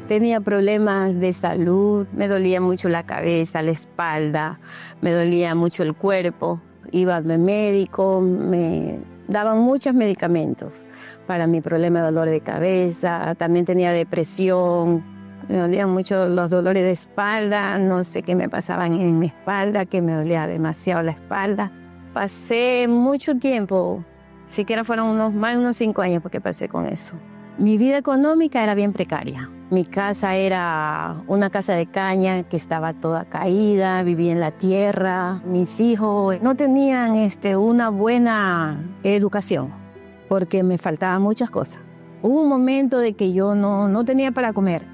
Tenía problemas de salud, me dolía mucho la cabeza, la espalda, me dolía mucho el cuerpo. Iba al médico, me daban muchos medicamentos para mi problema de dolor de cabeza. También tenía depresión, me dolían mucho los dolores de espalda, no sé qué me pasaban en mi espalda, que me dolía demasiado la espalda. Pasé mucho tiempo, siquiera fueron más de unos 5 años porque pasé con eso. Mi vida económica era bien precaria. Mi casa era una casa de caña que estaba toda caída, vivía en la tierra. Mis hijos no tenían una buena educación porque me faltaban muchas cosas. Hubo un momento de que yo no tenía para comer.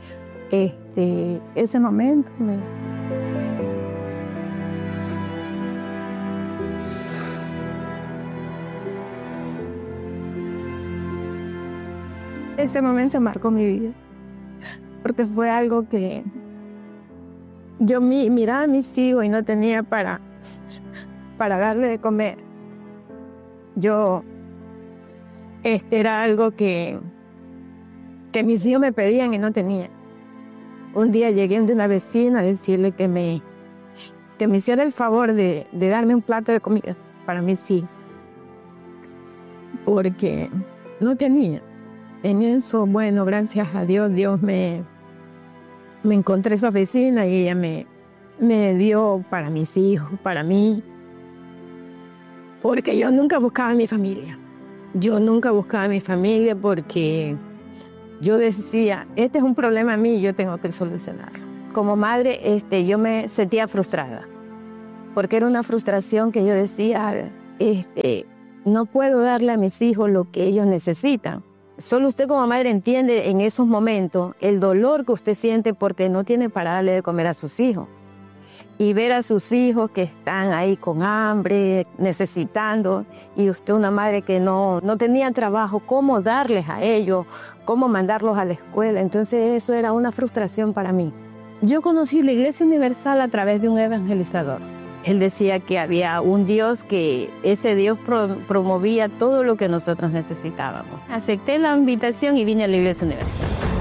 Ese momento Ese momento marcó mi vida, porque fue algo que yo miraba a mis hijos y no tenía para darle de comer. Era algo que mis hijos me pedían y no tenía. Un día llegué de una vecina a decirle que me hiciera el favor de darme un plato de comida para mis hijos, porque no tenía. En eso, bueno, gracias a Dios, me encontré esa vecina y ella me dio para mis hijos, para mí, porque yo nunca buscaba a mi familia. Yo nunca buscaba a mi familia porque yo decía, este es un problema mío y yo tengo que solucionarlo. Como madre, yo me sentía frustrada, porque era una frustración que yo decía, no puedo darle a mis hijos lo que ellos necesitan. Solo usted como madre entiende en esos momentos el dolor que usted siente porque no tiene para darle de comer a sus hijos. Y ver a sus hijos que están ahí con hambre, necesitando, y usted una madre que no tenía trabajo, cómo darles a ellos, cómo mandarlos a la escuela. Entonces eso era una frustración para mí. Yo conocí la Iglesia Universal a través de un evangelizador. Él decía que había un Dios, que ese Dios promovía todo lo que nosotros necesitábamos. Acepté la invitación y vine a la Iglesia Universal.